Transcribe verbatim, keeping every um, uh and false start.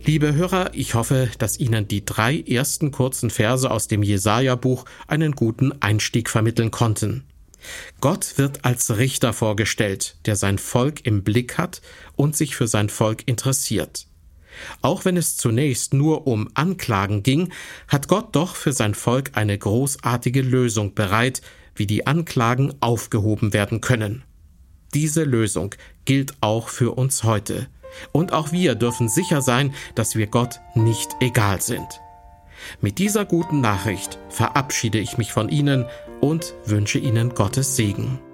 Liebe Hörer, ich hoffe, dass Ihnen die drei ersten kurzen Verse aus dem Jesaja-Buch einen guten Einstieg vermitteln konnten. Gott wird als Richter vorgestellt, der sein Volk im Blick hat und sich für sein Volk interessiert. Auch wenn es zunächst nur um Anklagen ging, hat Gott doch für sein Volk eine großartige Lösung bereit, wie die Anklagen aufgehoben werden können. Diese Lösung gilt auch für uns heute. Und auch wir dürfen sicher sein, dass wir Gott nicht egal sind. Mit dieser guten Nachricht verabschiede ich mich von Ihnen und wünsche Ihnen Gottes Segen.